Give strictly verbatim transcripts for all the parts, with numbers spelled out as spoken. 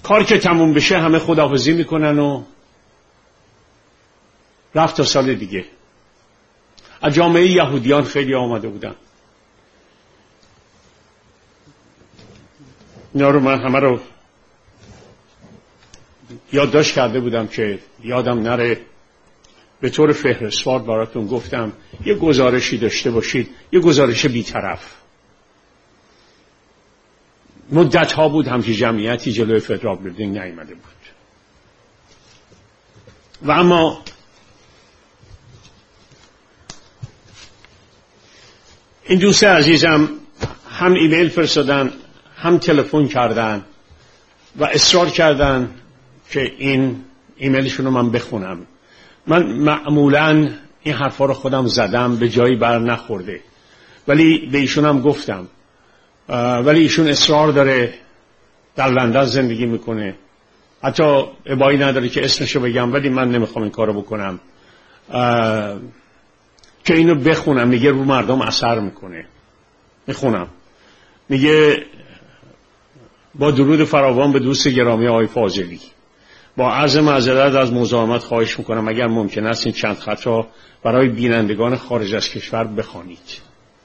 کار که تموم بشه همه خداحافظی میکنن و رفت تا سال دیگه. از جامعه یهودیان خیلی آمده بودن. اینا رو من همه رو یادداشت کرده بودم که یادم نره به طور فهرستوار براتون گفتم یه گزارشی داشته باشید، یه گزارش بی‌طرف. مدت ها بود همچین جمعیتی جلوی فدرال بیلدینگ نیامده بود. و اما این دوست عزیزم هم ایمیل فرستادن هم تلفن کردن و اصرار کردن که این ایمیلشون رو من بخونم. من معمولاً این حرفا رو خودم زدم، به جایی بر نخورده، ولی به ایشون هم گفتم. ولی ایشون اصرار داره، در لندن زندگی میکنه، حتی ابایی نداره که اسمشو بگم، ولی من نمیخوام این کارو بکنم که اینو بخونم. میگه رو مردم اثر میکنه. میخونم. میگه با درود فراوان به دوست گرامی آقای فاضلی، با عرض معذرت از مزاحمت خواهش میکنم اگر ممکن است این چند خط را برای بینندگان خارج از کشور بخوانید.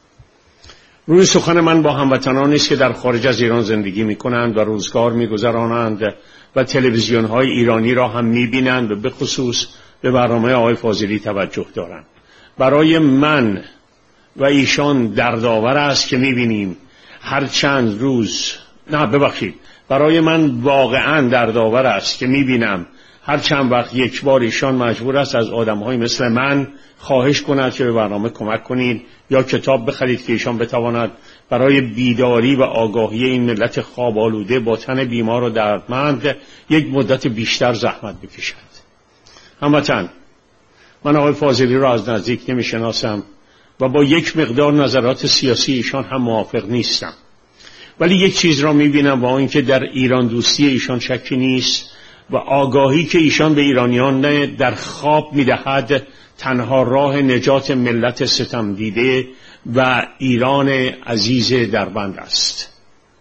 روی سخن من با هموطنانی است که در خارج از ایران زندگی میکنند و روزگار میگذرانند و تلویزیون های ایرانی را هم میبینند و به خصوص به برنامه آقای فاضلی توجه دارند. برای من و ایشان دردآور است که میبینیم هر چند روز نه ببخشید برای من واقعا دردآور است که میبینم هر چند وقت یک بار ایشان مجبور است از آدم‌های مثل من خواهش کند که به برنامه کمک کنید یا کتاب بخرید که ایشان بتواند برای بیداری و آگاهی این ملت خواب آلوده با تن بیمار و دردمند یک مدت بیشتر زحمت بکشد. هموطن، من آقای فاضلی را از نزدیک نمیشناسم و با یک مقدار نظرات سیاسی ایشان هم موافق نیستم، ولی یک چیز را میبینم، با اینکه در ایران دوستی ایشان شکی نیست و آگاهی که ایشان به ایرانیان در خواب میدهد تنها راه نجات ملت ستم دیده و ایران عزیز دربند است.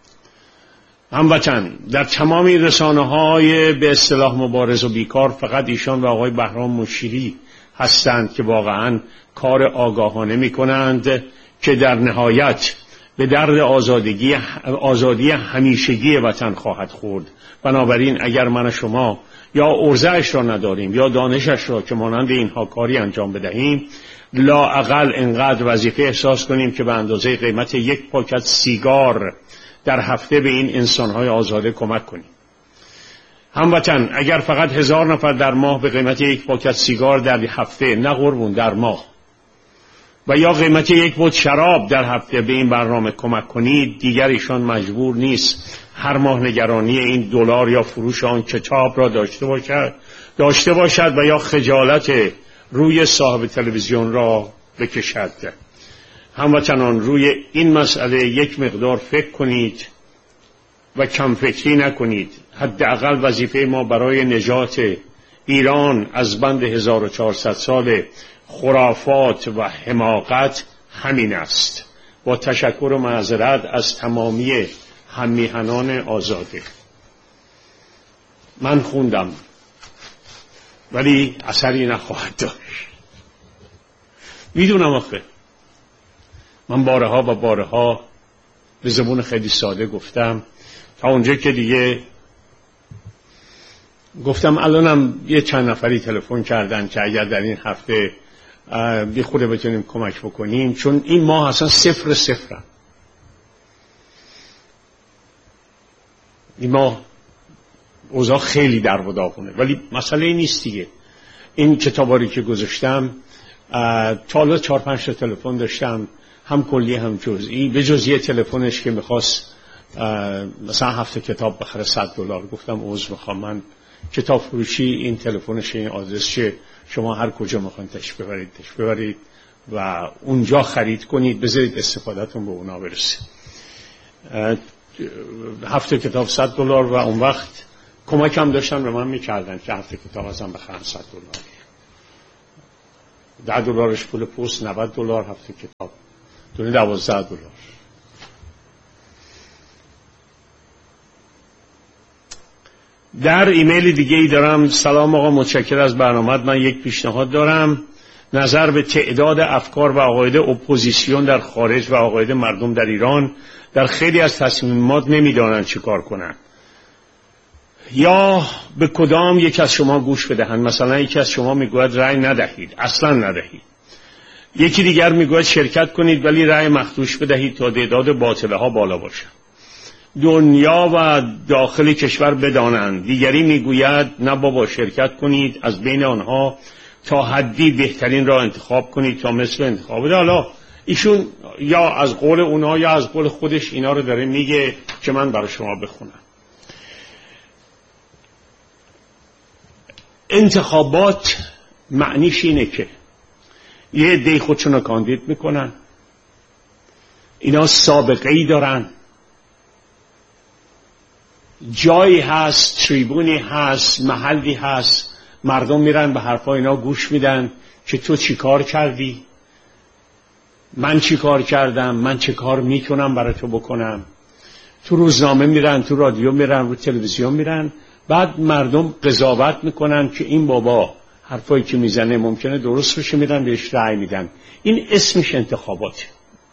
هموطن، در تمام رسانه های به اصطلاح مبارز و بیکار فقط ایشان و آقای بهرام مشیری هستند که واقعا کار آگاهانه می کنند که در نهایت به درد آزادگی آزادی همیشگی وطن خواهد خورد. بنابراین اگر من و شما یا ارزش را نداریم یا دانشش را که مانند اینها کاری انجام بدهیم، لااقل انقدر وظیفه احساس کنیم که به اندازه قیمت یک پاکت سیگار در هفته به این انسانهای آزاده کمک کنیم. هموطن، اگر فقط هزار نفر در ماه به قیمت یک پاکت سیگار در هفته، نه قربون در ماه، و یا قیمت یک بوت شراب در هفته به این برنامه کمک کنید، دیگر ایشان مجبور نیست هر ماه نگرانی این دلار یا فروش آن کتاب را داشته باشد داشته باشد و یا خجالت روی صاحب تلویزیون را بکشد. هموطنان، روی این مسئله یک مقدار فکر کنید و کم فکری نکنید. حداقل وظیفه ما برای نجات ایران از بند هزار و چهارصد سال خرافات و حماقت همین است. با تشکر و معذرت از تمامی هممیهنان آزاده. من خوندم ولی اثری نخواهد داشت. میدونم آخه من بارها و بارها به زبون خیلی ساده گفتم، تا اونجا که دیگه گفتم. الانم یه چند نفری تلفن کردن که اگر در این هفته بی خوده بتونیم کمک بکنیم، چون این ماه اصلا صفر صفرم. این ماه اوضاع خیلی در و داغونه، ولی مسئله نیست دیگه. این کتاباری که گذاشتم تا حالا چهار پنج تا تلفن داشتم، هم کلی هم جزئی. به جز یه تلفنش که میخواست مثلا هفته کتاب بخره صد دلار، گفتم عذر میخوام، من کتاب فروشی این تلفنش، این آدرسشه، شما هر کجا میخواین تشریف ببرید تشریف ببرید و اونجا خرید کنید، بذارید استفادهتون به اونا برسه. هفته کتاب صد دلار و اون وقت کمک هم داشتن به من میکردن که هفته کتاب ازم بخرن صد دلار. ده دلارش پول پست، نود دلار هفته کتاب، دونه دوازده دلار. در ایمیل دیگه ای دارم: سلام آقا، متشکر از برنامه. من یک پیشنهاد دارم. نظر به تعداد افکار و عقاید اپوزیسیون در خارج و عقاید مردم در ایران در خیلی از تصمیمات نمیدانند چه کار کنند یا به کدام یک از شما گوش بدهند. مثلا یکی از شما میگوید رأی ندهید، اصلا ندهید. یکی دیگر میگوید شرکت کنید ولی رأی مخدوش بدهید تا تعداد باطله ها بالا باشد، دنیا و داخل کشور بدانند. دیگری میگوید نه بابا، شرکت کنید، از بین آنها تا حدی بهترین را انتخاب کنید تا مثل انتخاب بده. حالا ایشون یا از قول اونها یا از قول خودش اینا رو داره میگه که من برای شما بخونم. انتخابات معنیش اینه که یه عده خودشون رو کاندید میکنن، اینا سابقه ای دارن، جایی هست، تریبونی هست، محلی هست، مردم میرن به حرفا اینا گوش میدن که تو چی کار کردی، من چی کار کردم، من چه کار میتونم برای تو بکنم. تو روزنامه میرن، تو رادیو میرن، رو تلویزیون میرن، بعد مردم قضاوت میکنن که این بابا حرفایی که میزنه ممکنه درست بشه، میرن بهش رأی میدن. این اسمش انتخاباته.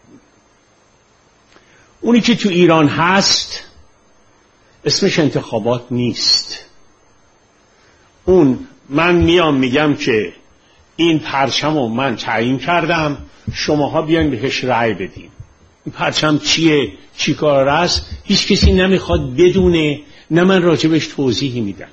اونی که تو ایران هست اسمش انتخابات نیست. اون من میام میگم که این پرچم رو من تعیین کردم، شماها بیان بهش رأی بدین. این پرچم چیه، چی کار است، هیچ کسی نمیخواد بدونه، نه من راجبش توضیحی میدم.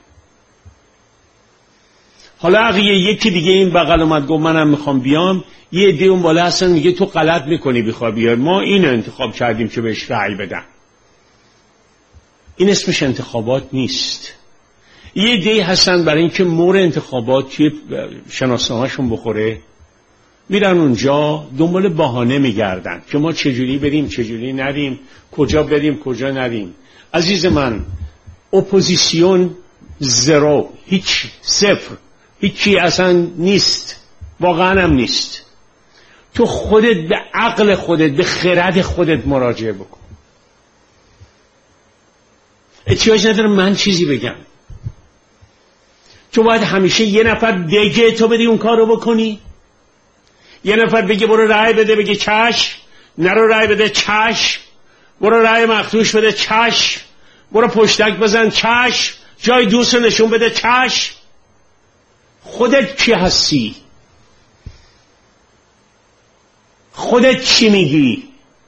حالا اگه یکی دیگه این بغل اومد گفت منم میخوام بیام، یه عده اون بالا هستن میگه تو غلط میکنی بخوای بیای، ما این انتخاب کردیم که بهش رأی بدن. این اسمش انتخابات نیست. یه عده هستن برای اینکه مور انتخابات توی شناسنامه‌شون بخوره، میرن اونجا دنبال بهانه میگردن که ما چجوری بریم چجوری نریم، کجا بریم کجا نریم. عزیز من، اپوزیسیون زیرو، هیچ، صفر، هیچی اصلا نیست، واقعا هم نیست. تو خودت به عقل خودت، به خرد خودت مراجعه بکن. احتیاج نداره من چیزی بگم. تو باید همیشه یه نفر بگه تو بدی اون کار رو بکنی، یه نفر بگه برو رأی بده، بگه چشم، نرو رأی بده، چشم، برو رأی مخدوش بده، چشم، برو پشتک بزن، چشم، جای دوست نشون بده، چشم. خودت کی هستی؟ خودت چی میگی؟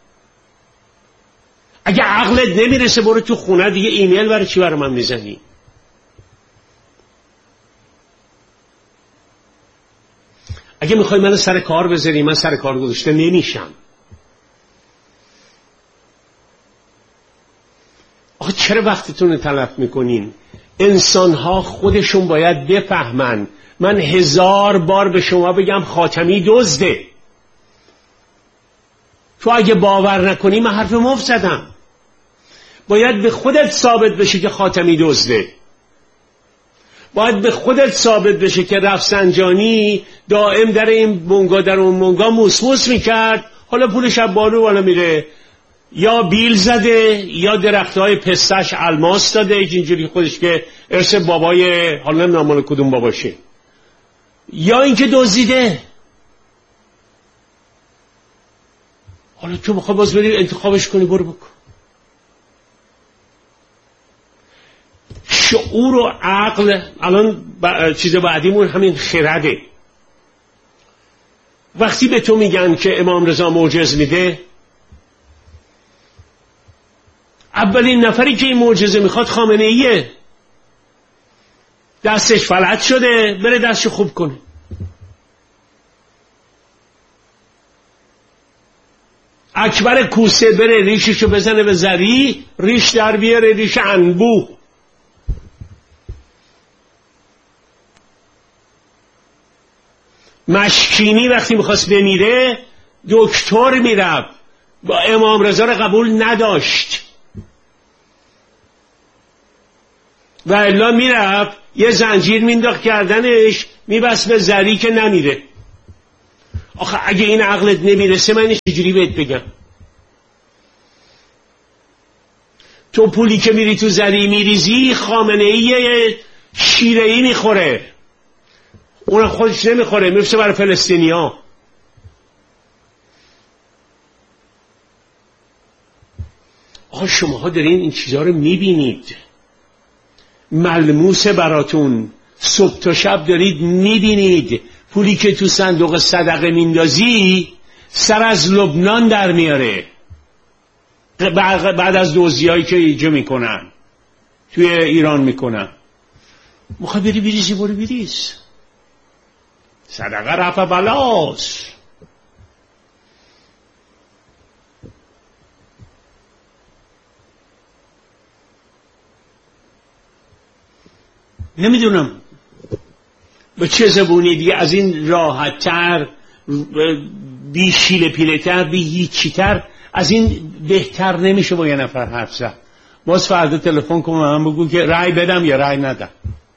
اگه عقلت نمیرسه برو تو خونه دیگه ایمیل برای چی برای من میزنی؟ اگه میخوای منو سر کار بذاری، من سر کار گذاشته نمیشم. آخه چرا وقتتون رو تلف میکنین؟ انسانها خودشون باید بفهمن. من هزار بار به شما بگم خاتمی دزده، تو اگه باور نکنی من حرف مفت زدم. باید به خودت ثابت بشه که خاتمی دزده. باید به خودت ثابت بشه که رفسنجانی دائم در این بونگا در اون بونگا موسموس میکرد، حالا پولش از بالو بالا میره، یا بیل زده یا درختهای پستش الماس داده اینجوری خودش که ارث بابای حالا نمیدونم مال کدوم باباشه، یا اینکه دزدیده. حالا تو بخوای باز بری انتخابش کنی، برو بکن. شعور و عقل الان ب... چیز بعدیمون همین خرده. وقتی به تو میگن که امام رضا معجزه میده، اولین نفری که این معجزه میخواد خامنه ایه. دستش فلج شده، بره دستشو خوب کنه. اکبر کوسه بره ریششو بزنه به زری، ریش در بیاره، ریش انبوه. مشکینی وقتی میخواست بمیره دکتر میرفت، با امام رضا رو قبول نداشت و الا میرفت یه زنجیر مینداخت گردنش، میبست به زری که نمیره. آخه اگه این عقلت نمیرسه من چجوری بهت بگم؟ تو پولی که میری تو زری میریزی خامنه‌ای شیره‌ای میخوره، اون خودش نمیخوره، میفته برای فلسطینیا. آقا شماها دارین این چیزها رو میبینید، ملموس براتون، صبح تا شب دارید میبینید. پولی که تو صندوق صدقه میندازی سر از لبنان در میاره بعد از دوزیایی که اینجا میکنن توی ایران میکنن. میخوای بری بریزی، برو بریز، صدقه رفع بلاست. نمیدونم به چه زبونی دیگه از این راحت تر، بی شیله پیله تر، بی هیچی تر، از این بهتر نمیشه با یه نفر حرف زد. باز فردا تلفن کنم من بگو که رأی بدم یا رأی ندم.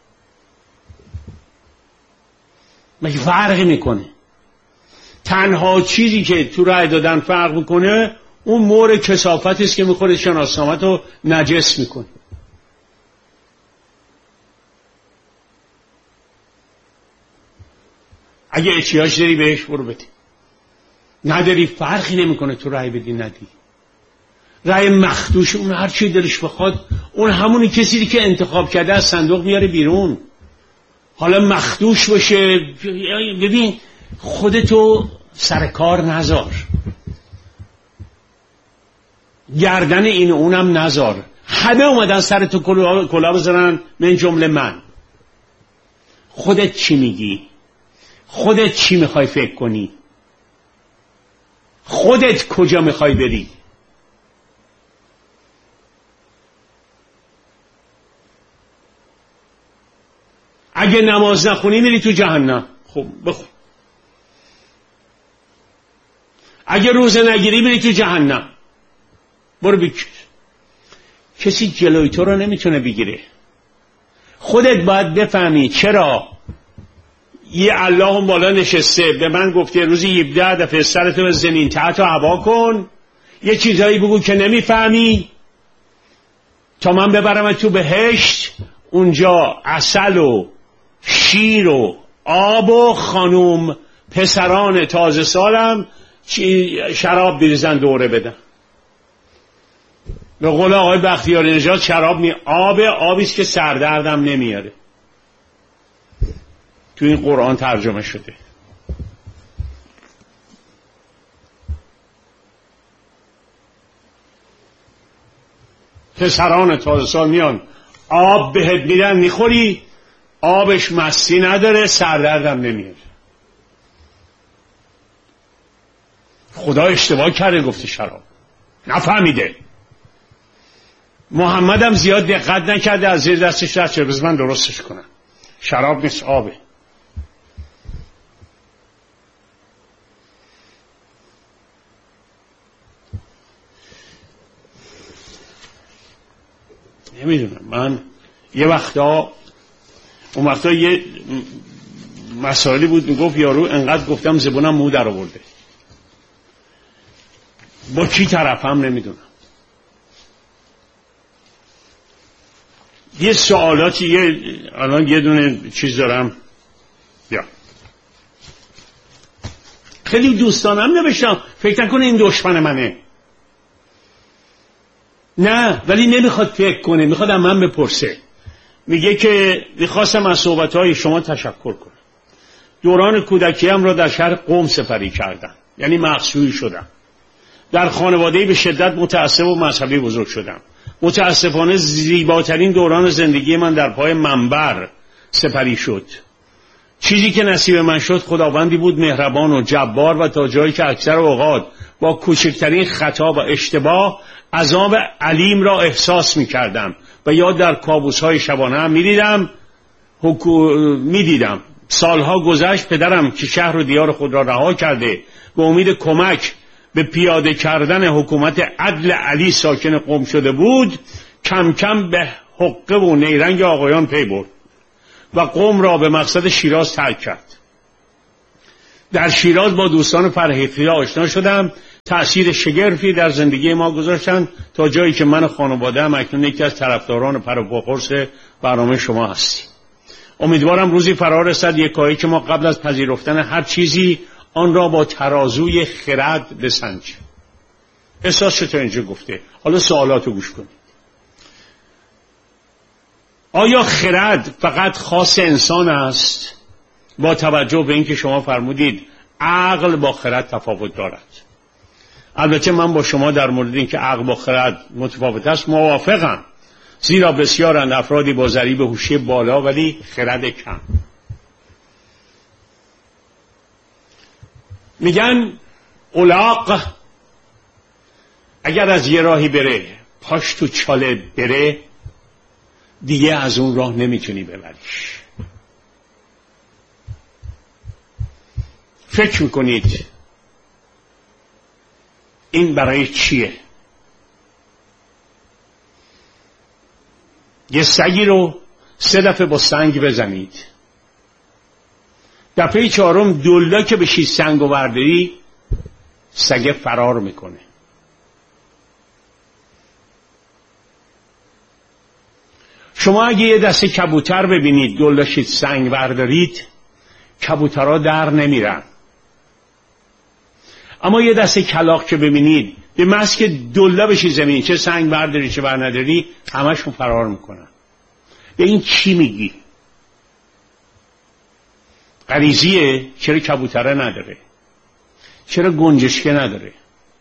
مگه فرقی میکنه؟ تنها چیزی که تو رأی دادن فرق میکنه اون مور کثافتی است که میخوره شناسنامت رو نجس میکنه. اگه احتیاج داری بهش برو بدی، نداری فرقی نمیکنه تو رأی بدی ندی. رأی مخدوش اون هر چی دلش بخواد، اون همونی کسی که انتخاب کرده از صندوق میاره بیرون. حالا مخدوش باشه، ببین خودتو سر کار نذار، گردن این اونم نذار. همه اومدن سرتو کلا بزنن، من جمله من. خودت چی میگی؟ خودت چی میخوای فکر کنی؟ خودت کجا میخوای بری؟ اگه نماز نخونی میری تو جهنم، خب بخون. اگه روزه نگیری میری تو جهنم، برو بگیر. کسی جلوی تو رو نمیتونه بگیره. خودت باید بفهمی چرا یه الله هم بالا نشسته به من گفته روزی هفده دفعه سرتو به زمین تحت و هوا کن، یه چیزایی بگو که نمیفهمی تا من ببرم تو بهشت. اونجا عسل و شیر و آب و خانوم پسران تازه سالم شراب بریزن دوره بدن. به قول آقای بختیاری نژاد شراب می آب آبیست که سردردم نمیاره. تو این قرآن ترجمه شده. پسران تازه سال میان آب بهت میدن میخوری، آبش مستی نداره، سردردم نمیاره. خدا اشتباه کرده گفته شراب، نفهمیده. محمدم زیاد دقت نکرده، از زیر دستش رد شد. بذار من درستش کنم، شراب نیست آبه. نمیدونم، من یه وقتا اون وقتا یه مسائلی بود میگفت یارو انقدر گفتم زبونم مو در آورده. با کی طرفم نمیدونم. یه سوالاتی، یه الان یه دونه چیز دارم، یا خیلی دوستانم نوشتم، فکر نکنه این دشمن منه. نه، ولی نمیخواد فکر کنه، میخواد از من بپرسه. میگه که میخواستم از صحبتهای شما تشکر کنم. دوران کودکیم را در شهر قم سپری کردم، یعنی مقصوی شدم. در خانواده‌ای به شدت متعصب و مذهبی بزرگ شدم. متاسفانه زیباترین دوران زندگی من در پای منبر سپری شد. چیزی که نصیب من شد خداوندی بود مهربان و جبار و تا جایی که اکثر اوقات با کوچکترین خطا و اشتباه عذاب علیم را احساس می کردم و یا در کابوس‌های شبانه هم می دیدم. حکو... می دیدم سالها گذشت، پدرم که شهر و دیار خود را رها کرده به امید کمک به پیاده کردن حکومت عدل علی ساکن قم شده بود، کم کم به حقه و نیرنگ آقایان پی برد و قم را به مقصد شیراز ترک کرد. در شیراز با دوستان فرهیختی آشنا شدم. تأثیر شگرفی در زندگی ما گذاشتن تا جایی که من و خانواده هم اکنون یکی از طرفداران پر و پا قرص برنامه شما هستیم. امیدوارم روزی فرا رسد یکایی که ما قبل از پذیرفتن هر چیزی آن را با ترازوی خرد بسنجیم. احساس چطور اینجا گفته؟ حالا سوالاتو گوش کنید. آیا خرد فقط خاص انسان است؟ با توجه به اینکه شما فرمودید عقل با خرد تفاوت دارد. البته من با شما در مورد اینکه عقل با خرد متفاوت است موافقم، زیرا بسیارند افرادی با ضریب هوشی بالا ولی خرد کم. میگن الاغ اگر از یه راهی بره پاش تو چاله بره دیگه از اون راه نمیتونی ببریش. فکر میکنید این برای چیه؟ یه سگی رو سه دفعه با سنگ بزنید، دفعه چهارم دولا که بشی سنگ و برداری سگ فرار میکنه. شما اگه یه دسته کبوتر ببینید دلاشید سنگ بردارید کبوترها در نمیرن، اما یه دسته کلاغ که ببینید به محض که دله بشی زمین چه سنگ برداری چه بر نداری همشون فرار میکنن. به این چی میگی؟ غریزیه؟ چرا کبوتره نداره؟ چرا گنجشکه نداره؟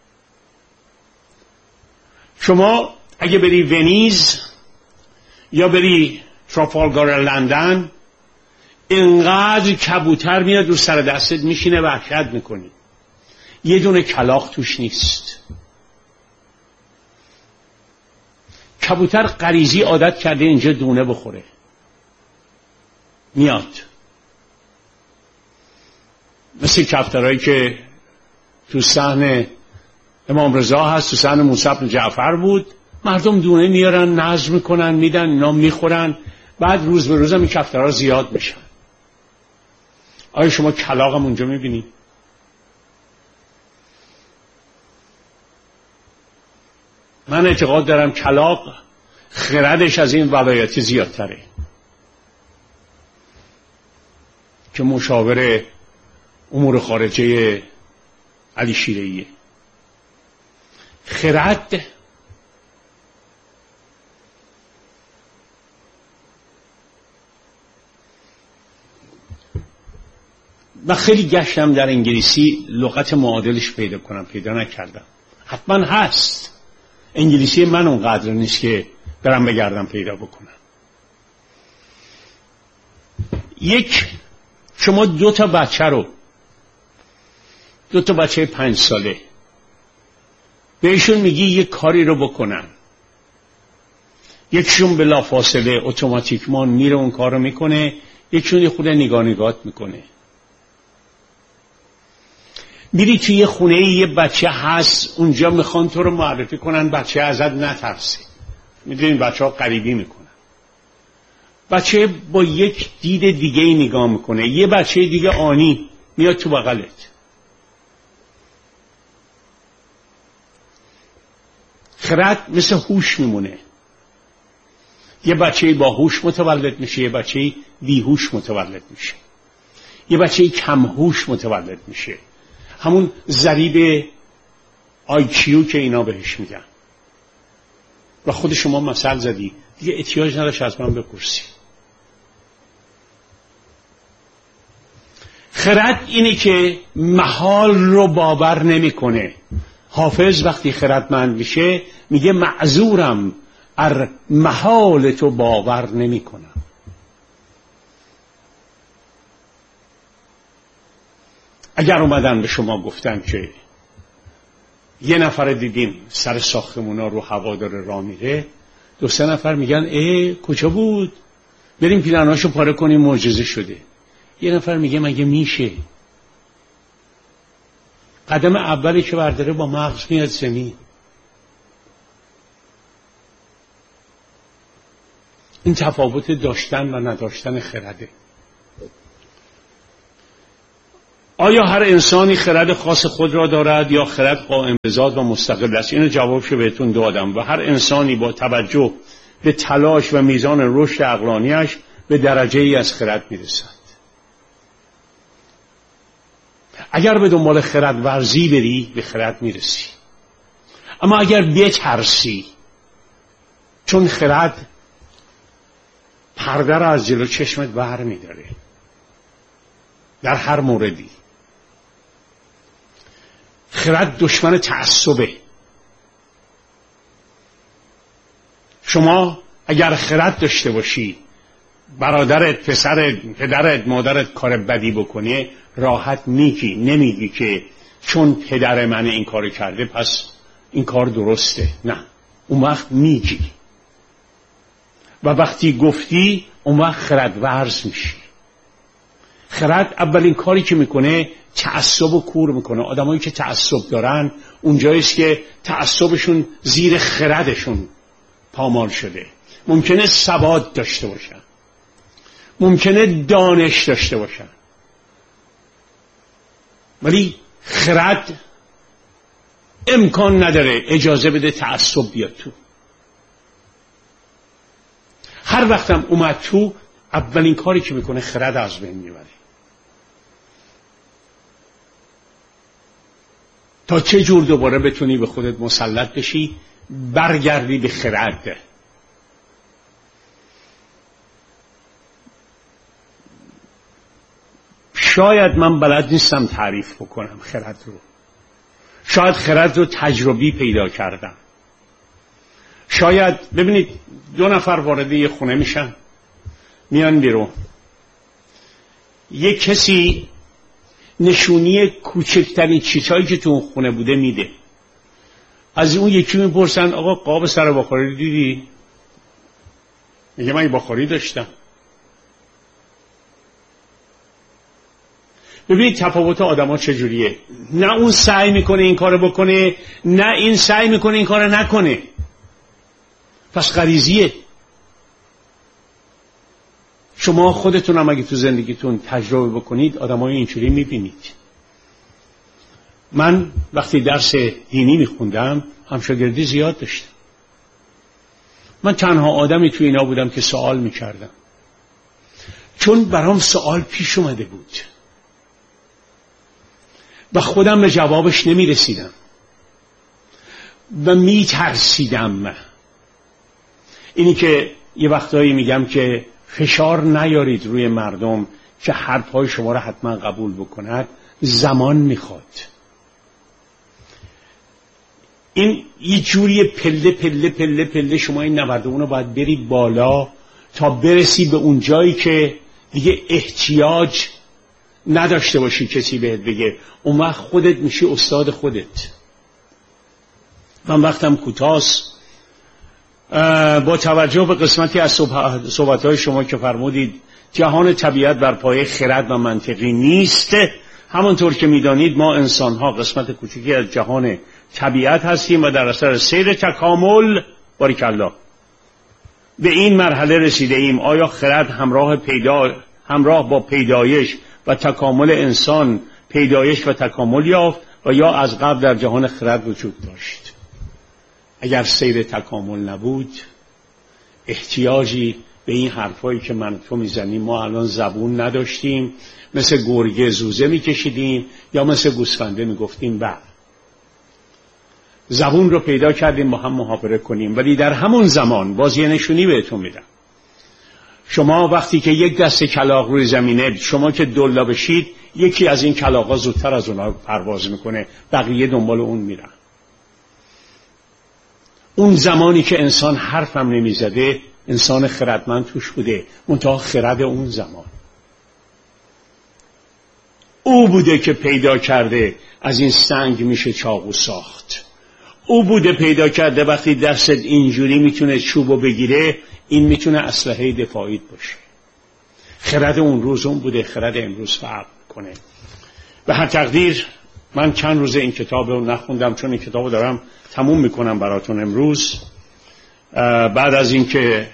شما اگه بری ونیز یا بری ترافالگار لندن اینقدر کبوتر میاد رو سر دستت میشینه وحشت میکنی، یه دونه کلاغ توش نیست. کبوتر غریزی عادت کرده اینجا دونه بخوره، میاد مثل کفترهایی که تو صحن امام رضا هست، تو صحن موسی بن جعفر بود، مردم دونه میارن نذر میکنن میدن اینا میخورن، بعد روز به روز هم این کفترها زیاد میشن. آیا شما کلاغ هم اونجا میبینید؟ من اعتقاد دارم کلاغ خردش از این ولایتی زیادتره که مشاور امور خارجه علی شیره‌ایه. خرد من خیلی گشتم در انگلیسی لغت معادلش پیدا کنم، پیدا نکردم. حتما هست، انگلیسی من اونقدر نیست که برم بگردم پیدا بکنم. یک، شما دو تا بچه رو دو تا بچه پنج ساله بهشون میگی یک کاری رو بکنن، یکشون بلافاصله اتوماتیکمان میره اون کار رو میکنه، یکشون یه خود نگاه نگات میکنه. میری توی یه خونه یه بچه هست اونجا میخوان تو رو معرفی کنن بچه ازت نترسه، میدونین بچه ها غریبی میکنن. بچه با یک دید دیگه ای نگاه میکنه، یه بچه دیگه آنی میاد تو بغلت. خرد مثل هوش میمونه، یه بچه با هوش متولد میشه، یه بچه بیهوش متولد میشه، یه بچه کم هوش متولد میشه، همون ضریب آی کیو که اینا بهش میگن. و خود شما مثل زدی دیگه احتیاج نداشت از من بپرسی. خرد اینه که محال رو باور نمیکنه. حافظ وقتی خردمند میشه میگه معذورم ار محال تو باور نمیکنم. اگر اومدن به شما گفتن که یه نفر دیدیم سر ساختمونا رو هوا داره راه میره، دو سه نفر میگن ای کجا بود، بریم پیرناشو پاره کنیم معجزه شده. یه نفر میگه مگه میشه؟ قدم اولی که برداره با مغز میاد زمین. این تفاوت داشتن و نداشتن خرده. آیا هر انسانی خرد خاص خود را دارد یا خرد قائم به ذات و مستقل است؟ اینو جوابشو بهتون دادم. و هر انسانی با توجه به تلاش و میزان رشد عقلانیش به درجه ای از خرد میرسد. اگر به دنبال خرد ورزی بری به خرد میرسی، اما اگر بترسی، چون خرد پرده را از جلو چشمت بر میداره در هر موردی. خرد دشمن تعصبه. شما اگر خرد داشته باشی، برادرت، پسرت، پدرت، مادرت کار بدی بکنه، راحت میگی، نمیگی که چون پدر من این کار کرده پس این کار درسته. نه، اون وقت میگی و وقتی گفتی اون وقت خرد ورز میشی. خرد اولین کاری که میکنه تعصب و کور میکنه. آدمایی که تعصب دارن اونجاییست که تعصبشون زیر خردشون پامال شده. ممکنه سواد داشته باشن، ممکنه دانش داشته باشن، ولی خرد امکان نداره اجازه بده تعصب بیاد تو. هر وقتم اومد تو، اولین کاری که میکنه خرد از بین میبره. تا چه جور دوباره بتونی به خودت مسلط بشی، برگردی به خرد. شاید من بلد نیستم تعریف بکنم خرد رو، شاید خرد رو تجربی پیدا کردم. شاید ببینید دو نفر وارد یه خونه میشن، میان بیرون، یه کسی نشونی کوچکترین چیزهایی که تو اون خونه بوده میده. از اون یکی میپرسن آقا قاب سر بخاری دیدی؟ میگه من بخاری داشتم. ببینید تفاوت آدم ها چجوریه. نه اون سعی میکنه این کارو بکنه، نه این سعی میکنه این کارو نکنه. پس غریزیه. شما خودتون هم اگه تو زندگیتون تجربه بکنید آدمای اینجوری میبینید. من وقتی درس دینی میخوندم همشاگردی زیاد داشتم. من تنها آدمی تو اینا بودم که سوال میکردم، چون برام سوال پیش اومده بود و خودم به جوابش نمیرسیدم و میترسیدم. اینی که یه وقتایی میگم که فشار نیارید روی مردم که حرفهای شما را حتما قبول بکند، زمان میخواد. این یه جوری پله پله پله پله شما این نوردون رو باید بری بالا تا برسی به اون جایی که دیگه احتیاج نداشته باشی کسی بهت بگه. اون وقت خودت میشی استاد خودت. من وقتم کوتاست. با توجه به قسمتی از صحبت‌های شما که فرمودید جهان طبیعت بر پایه خرد و منطقی نیست، همانطور که میدانید ما انسان‌ها قسمت کوچکی از جهان طبیعت هستیم و در اثر سیر تکامل باریکالله به این مرحله رسیده ایم. آیا خرد همراه پیدا همراه با پیدایش و تکامل انسان پیدایش و تکامل یافت و یا از قبل در جهان خرد وجود داشت؟ اگر سیر تکامل نبود، احتیاجی به این حرفایی که من تو میزنیم، ما الان زبون نداشتیم، مثل گرگه زوزه میکشیدیم یا مثل گوسفنده میگفتیم بله. زبون رو پیدا کردیم با هم محاوره کنیم. ولی در همون زمان باز یه نشونی بهتون میدم. شما وقتی که یک دسته کلاغ روی زمینه، شما که دلا بشید، یکی از این کلاغا زودتر از اونها پرواز میکنه، بقیه دنبال اون میرن. اون زمانی که انسان حرفم نمیزده، انسان خردمند توش بوده، منتها خرد اون زمان او بوده که پیدا کرده از این سنگ میشه چاقو ساخت. او بوده پیدا کرده وقتی دستت اینجوری میتونه چوبو بگیره، این میتونه اسلحه دفاعیت باشه. خرد اون روز اون بوده، خرد امروز فرق کنه. به هر تقدیر من چند روز این کتاب رو نخوندم، چون این کتاب رو دارم تموم میکنم براتون امروز، بعد از اینکه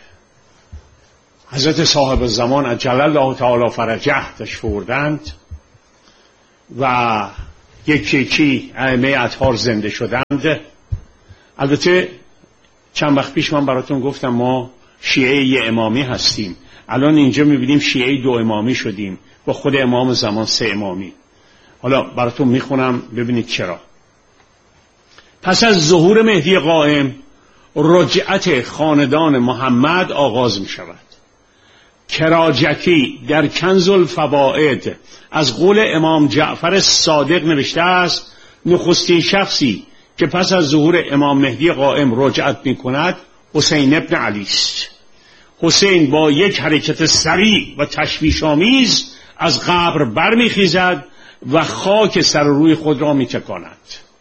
حضرت صاحب الزمان عجل الله تعالی فرجه تشریف آوردند. و یکی یکی ائمه اطهار زنده شدند. البته چند وقت پیش من براتون گفتم ما شیعه یه امامی هستیم، الان اینجا میبینیم شیعه دو امامی شدیم، با خود امام زمان سه امامی. حالا براتون میخونم ببینید چرا. پس از ظهور مهدی قائم رجعت خاندان محمد آغاز می شود. کراجکی در کنز الفوائد از قول امام جعفر صادق نوشته است نخستین شخصی که پس از ظهور امام مهدی قائم رجعت می کند حسین ابن علی است. حسین با یک حرکت سریع و تشویش‌آمیز از قبر برمیخیزد و خاک سر روی خود را می‌چکاند.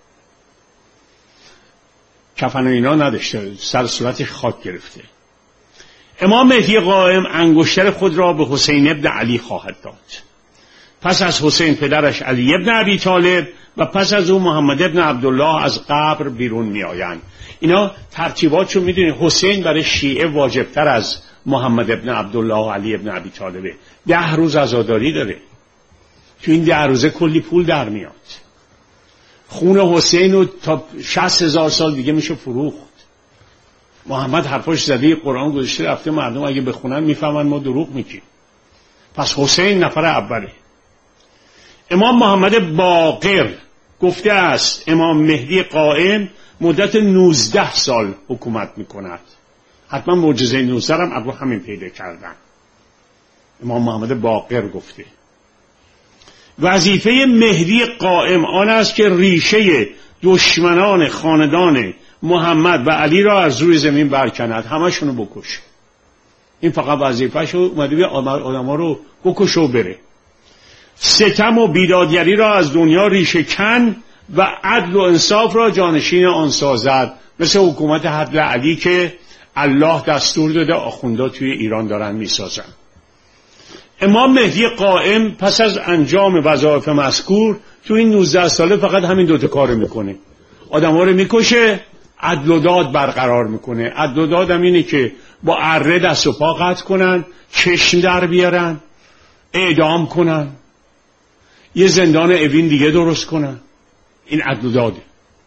کفن و اینا نداشته، سر صورت خاک گرفته. امام مهدی قائم انگشتر خود را به حسین ابن علی خواهد داد. پس از حسین پدرش علی ابن ابی طالب و پس از او محمد ابن عبدالله از قبر بیرون می آیند. اینا ترتیباتشو میدونید. حسین برای شیعه واجبتر از محمد ابن عبدالله و علی ابن ابی طالبه. ده روز عزاداری داره، تو این ده روزه کلی پول در میاد. خون حسین رو تا شصت هزار سال دیگه میشه فروخت. محمد حرفاش زده، قرآن گذاشته رفته، مردم اگه بخونن میفهمن ما دروغ میگیم. پس حسین نفر اوله. امام محمد باقر گفته است امام مهدی قائم مدت نوزده سال حکومت میکند. حتما معجزه نوزده هم ابرو همین پیدا کردن. امام محمد باقر گفته وظیفه مهدی قائم آن است که ریشه دشمنان خاندان محمد و علی را از روی زمین برکند، همشونو بکشه. این فقط وظیفه‌شو اومده بیا آدما رو بکشه و بره. ستم و بیدادگری را از دنیا ریشه کن و عدل و انصاف را جانشین آن سازد، مثل حکومت عدل علی که الله دستور داده آخوندا توی ایران دارن میسازن. امام مهدی قائم پس از انجام وظایف مذکور تو این نوزده ساله فقط همین دوتا کار میکنه. آدم ها رو میکشه، عدل و داد برقرار میکنه. عدل و داد هم اینه که با اره دست و پا قطع کنن، چشم در بیارن، اعدام کنن، یه زندان اوین دیگه درست کنن. این عدل و داده.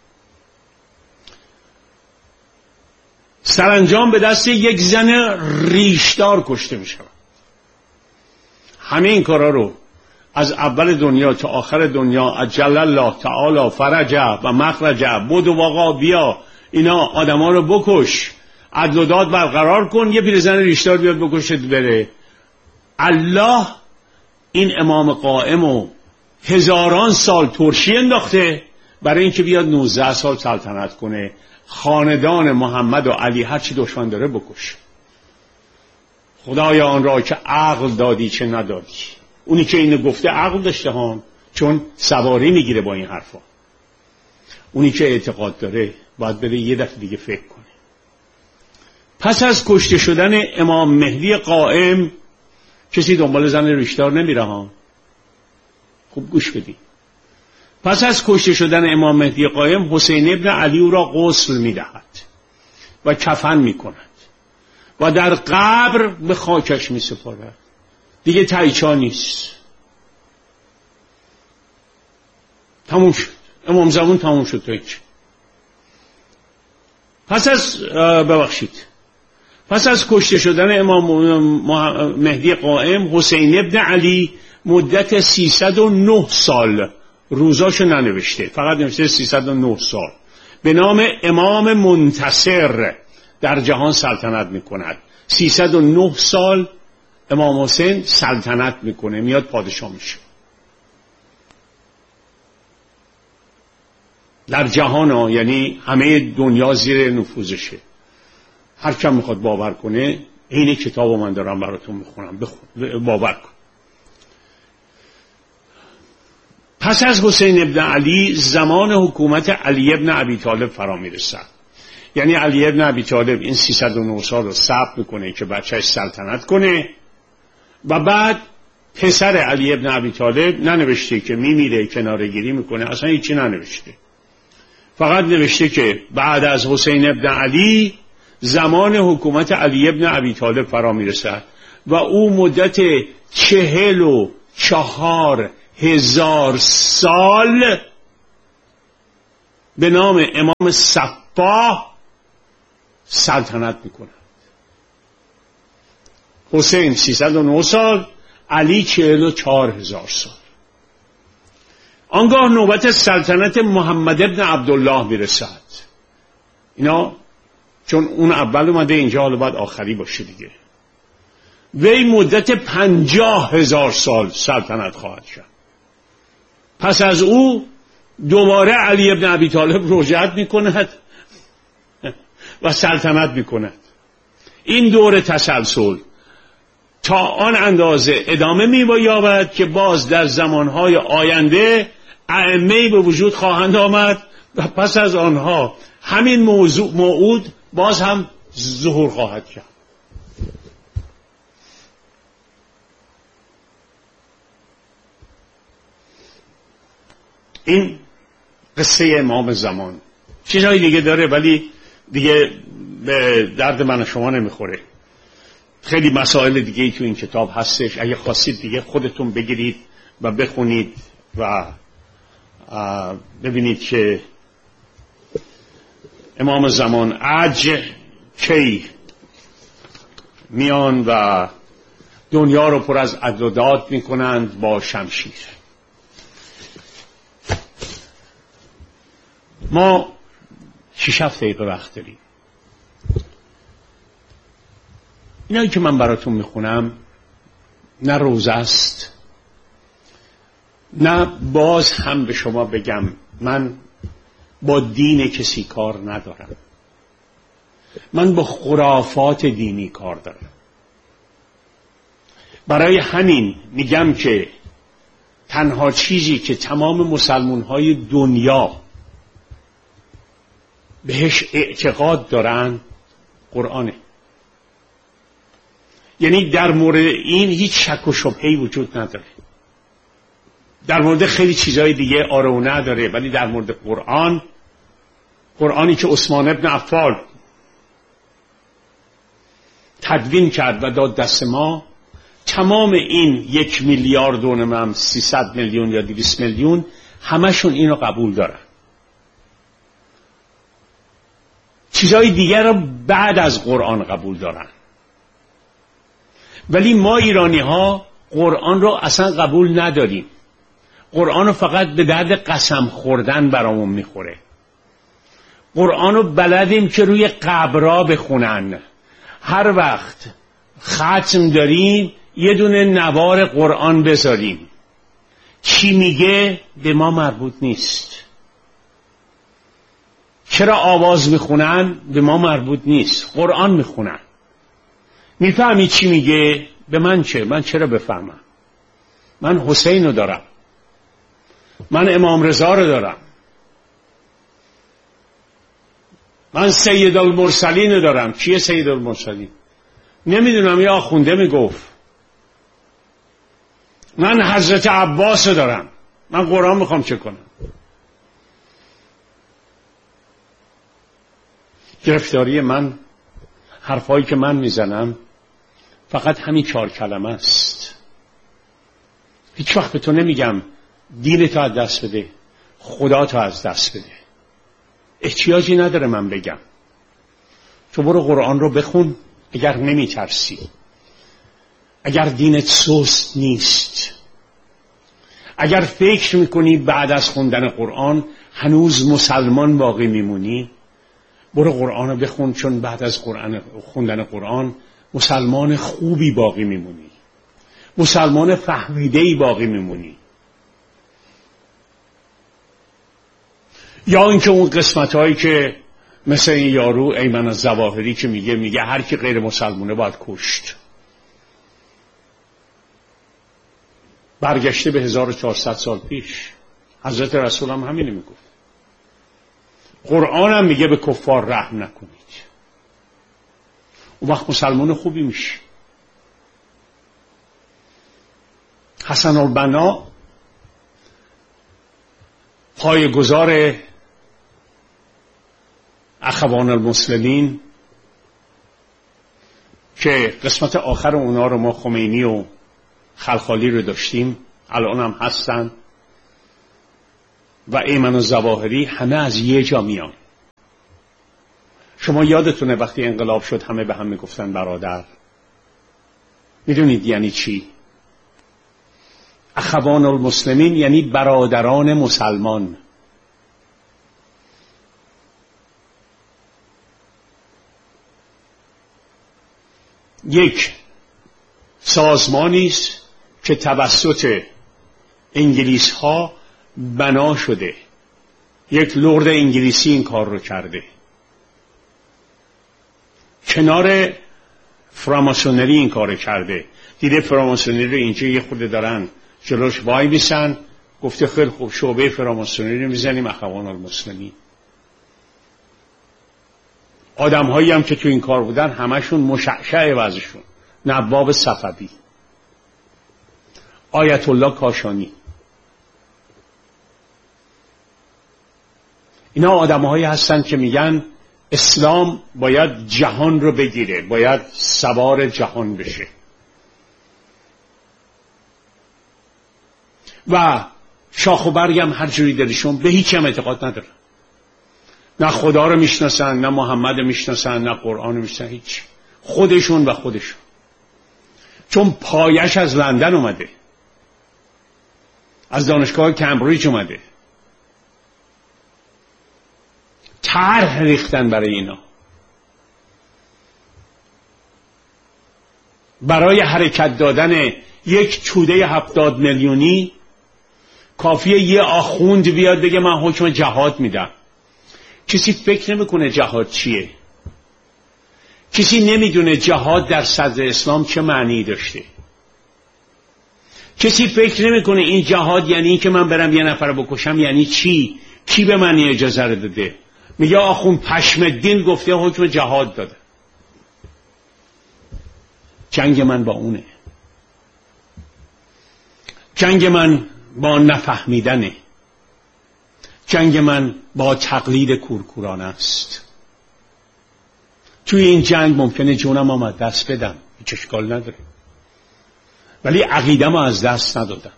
سرانجام به دست یک زن ریشدار کشته میشه. همه این کارا رو از اول دنیا تا آخر دنیا عجل الله تعالی فرجه و مخرجه، بود و واقع بیا، اینا آدما رو بکش، عدل و داد برقرار کن، یه پیرزن ریشدار بیاد بکشه بره. الله این امام قائم و هزاران سال ترشی انداخته برای اینکه بیاد نوزده سال سلطنت کنه، خاندان محمد و علی هر چی دشمن داره بکشه. خدایا آن را که عقل دادی چه ندادی. اونی که اینو گفته عقل داشته ها، چون سواری میگیره با این حرفا. اونی که اعتقاد داره باید بره یه دفعه دیگه فکر کنه. پس از کشته شدن امام مهدی قائم کسی دنبال زن ریشدار نمیره ها. خوب گوش بدین. پس از کشته شدن امام مهدی قائم حسین ابن علی او را غسل میدهد و کفن میکند و در قبر به خاکش می سپارد. دیگه تایچا نیست. تموم شد. امام زمان تموم شد. تایچ. پس از ببخشید پس از کشته شدن امام مهدی قائم حسین ابن علی مدت سیصد و نه سال روزاشو ننوشته، فقط نوشته سیصد و نه سال به نام امام منتصر در جهان سلطنت میکند. سیصد و نه سال امام حسین سلطنت میکنه، میاد پادشاه میشه در جهان ها. یعنی همه دنیا زیر نفوذشه. هر کم میخواد باور کنه این کتابو من دارم براتون میخونم، بخون باور کن. پس از حسین ابن علی زمان حکومت علی ابن ابی طالب فرا میرسد. یعنی علی ابن ابی طالب این سیصد و نه سال رو ثبت میکنه که بچهش سلطنت کنه و بعد پسر علی ابن ابی طالب ننوشته که میمیره کنارگیری میکنه، اصلا هیچی ننوشته. فقط نوشته که بعد از حسین ابن علی زمان حکومت علی ابن ابی طالب فرا میرسد و او مدت چهل و چهار هزار سال به نام امام صفاح سلطنت میکنند. حسین سیصد و نه سال، علی چهل و چهار هزار سال. آنگاه نوبت سلطنت محمد ابن عبدالله میرسد. اینا چون اون اول اومده اینجا، حالا باید آخری باشه دیگه. وی مدت پنجاه هزار سال سلطنت خواهد شد. پس از او دوباره علی ابن ابی طالب رجعت میکند و سلطنت میکند. این دور تسلسل تا آن اندازه ادامه می‌یابد که باز در زمانهای آینده ائمه‌ای به وجود خواهند آمد و پس از آنها همین موضوع موعود باز هم ظهور خواهد کرد. این قصه امام زمان. چیزهای دیگه داره ولی دیگه به درد من و شما نمیخوره. خیلی مسائل دیگه ای تو این کتاب هستش، اگه خواستید دیگه خودتون بگیرید و بخونید و ببینید که امام زمان عج کی میان و دنیا رو پر از عدادات میکنند با شمشیر. ما شش هفت دقیقه وقت داریم. اینایی که من براتون میخونم نه روزه است، نه باز هم به شما بگم من با دین کسی کار ندارم، من با خرافات دینی کار دارم. برای همین میگم که تنها چیزی که تمام مسلمان‌های دنیا بهش اعتقاد دارن قرآنه. یعنی در مورد این هیچ شک و شبهه‌ای وجود نداره. در مورد خیلی چیزهای دیگه آره و نه داره، ولی در مورد قرآن، قرآنی که عثمان ابن عفان تدوین کرد و داد دست ما، تمام این یک میلیارد و نمیم سیصد میلیون یا دویست میلیون همشون اینو قبول دارن. چیزهای دیگر رو بعد از قرآن قبول دارن. ولی ما ایرانی ها قرآن رو اصلا قبول نداریم. قرآن رو فقط به درد قسم خوردن برامون میخوره. قرآن رو بلدیم که روی قبرها بخونن. هر وقت ختم داریم یه دونه نوار قرآن بذاریم. چی میگه به ما مربوط نیست. چرا آواز میخونن به ما مربوط نیست. قرآن میخونن. میفهمی چی میگه؟ به من چه؟ من چرا بفهمم؟ من حسین رو دارم، من امام رضا رو دارم، من سید المرسلین رو دارم. کیه سید المرسلین؟ نمیدونم، یا آخونده میگفت. من حضرت عباس رو دارم. من قرآن میخوام چه کنم؟ گرفتاری من، حرفایی که من میزنم فقط همین چهار کلمه است. هیچ وقت به تو نمیگم دین تو از دست بده، خدا تو از دست بده. احتیاجی نداره من بگم. تو برو قرآن رو بخون اگر نمیترسی، اگر دینت سست نیست، اگر فکر میکنی بعد از خوندن قرآن هنوز مسلمان باقی میمونی، برو قرآن رو بخون، چون بعد از قرآن خوندن قرآن مسلمان خوبی باقی میمونی، مسلمان فهمیده‌ای باقی میمونی. یا اینکه اون قسمت‌هایی که مثل این یارو ایمن الظواهری که میگه میگه هر کی غیر مسلمانه باید کشت. برگشته به هزار و چهارصد سال پیش. حضرت رسول هم همینه میگفت. قرآن هم میگه به کفار رحم نکنید. اون وقت مسلمان خوبی میشه. حسن البنا پایه‌گذار اخوان المسلمین که قسمت آخر اونا رو ما خمینی و خلخالی رو داشتیم، الان هم هستن و ایمن و ظواهری همه از یه جا میان. شما یادتونه وقتی انقلاب شد همه به هم میگفتن برادر. میدونید یعنی چی؟ اخوان المسلمین یعنی برادران مسلمان. یک سازمانی است که توسط انگلیس ها بنا شده. یک لرد انگلیسی این کار رو کرده. کنار فراماسونری این کار کرده. دیده فراماسونری رو اینجا یه خورده دارن جلوش وای میسن، گفته خیلی خوب شعبه فراماسونری رو میزنیم اخوان المسلمین. آدم هایی هم که تو این کار بودن همشون مشعشع وضعشون. نواب صفوی، آیت الله کاشانی، اینا آدم هایی هستن که میگن اسلام باید جهان رو بگیره، باید سوار جهان بشه و شاخ و برگ هم هر جوری دلشون، به هیچ هم اعتقاد ندارن. نه خدا رو میشناسن، نه محمد رو میشناسن، نه قرآن رو میشناسن، هیچ. خودشون و خودشون. چون پایش از لندن اومده، از دانشگاه کمبریج اومده. طرح ریختن برای اینا. برای حرکت دادن یک توده هفتاد میلیونی کافیه یه آخوند بیاد بگه من حکم جهاد میدم. کسی فکر نمیکنه جهاد چیه. کسی نمیدونه جهاد در صدر اسلام چه معنی داشته. کسی فکر نمیکنه این جهاد یعنی این که من برم یه نفر بکشم یعنی چی؟ کی به من اجازه رو داده؟ میگه آخوند پشم الدین گفته حکم جهاد داده. جنگ من با اونه. جنگ من با نفهمیدنه. جنگ من با تقلید کورکورانه است. توی این جنگ ممکنه جونم هم از دست بدم، هیچ اشکال نداره، ولی عقیدم رو از دست ندادم.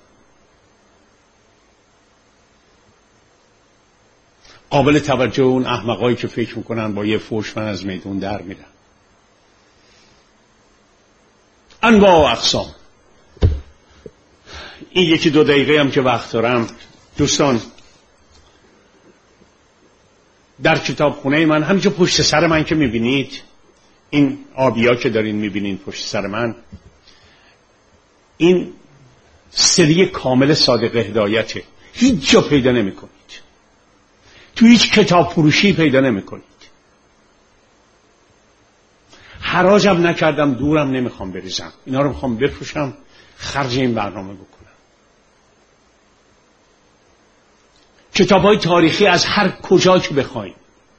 قابل توجه اون احمقایی که فکر میکنن با یه فوش من از میدون در میرم. انواع و اقسام. این یکی دو دقیقه هم که وقت دارم دوستان، در کتابخونه من همینجا پشت سر من که میبینید، این آبیا که دارین میبینین پشت سر من، این سری کامل صادق هدایته. هیچ جا پیدا نمی کنید. تو هیچ کتاب فروشی پیدا نمی کنید. حراجم نکردم، دورم نمیخوام بریزم. اینا رو میخوام بفروشم، خرج این برنامه بکنم. کتاب‌های تاریخی از هر کجا که بخواید.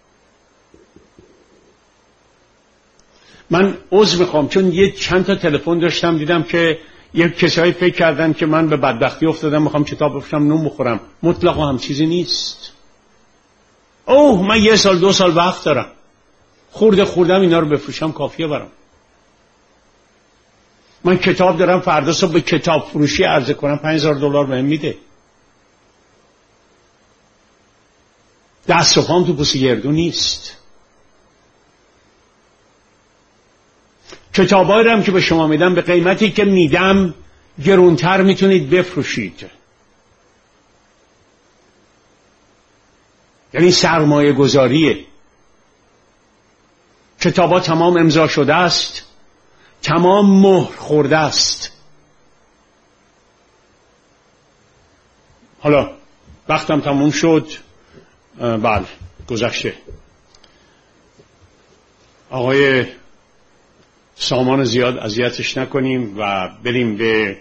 من عذر میخوام چون یه چند تا تلفن داشتم دیدم که یه کسایی فکر کردن که من به بدبختی افتادم میخوام کتاب بفروشم نون بخورم. مطلقا هم چیزی نیست. اوه من یه سال دو سال وقت دارم، خورده خوردم اینا رو بفروشم کافیه برام. من کتاب دارم فردا صبح به کتاب فروشی عرضه کنم پنج هزار دلار بهم میده. دست و پام تو پوست گردو نیست. کتابایی رو هم که به شما میدم به قیمتی که میدم گرونتر میتونید بفروشید. یعنی سرمایه گذاریه. کتابا تمام امضا شده است، تمام مهر خورده است. حالا وقتم تموم شد. بله گذشته. آقای سامان زیاد اذیتش نکنیم و بریم به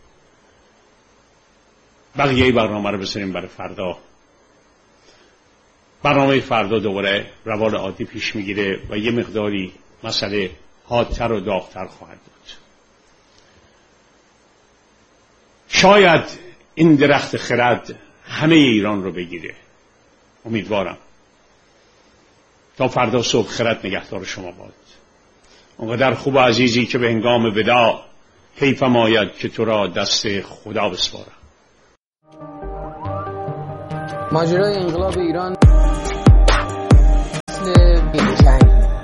بقیه برنامه رو بذاریم برای فردا. برنامه فردا دوباره روال عادی پیش میگیره و یه مقداری مسئله حادتر و داغتر خواهد بود. شاید این درخت خرد همه ایران رو بگیره. امیدوارم. تا فردا صبح خرد نگهدار شما باد. اونقدر خوب و عزیزی که به هنگام وداع حیفم آید که تو را دست خدا بسپارم. ماجرای انقلاب ایران مثل جنگ.